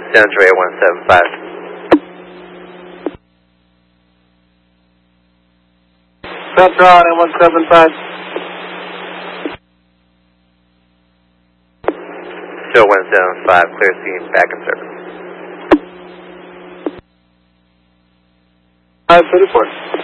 Century 175. Central on 175. Still 175, clear scene, back in service. 534.